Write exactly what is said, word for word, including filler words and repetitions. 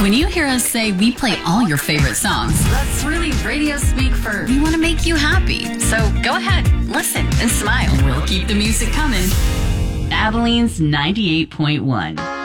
When you hear us say we play all your favorite songs, that's really radio speak for we want to make you happy. So go ahead, listen, and smile. We'll keep the music coming. Abilene's ninety-eight point one.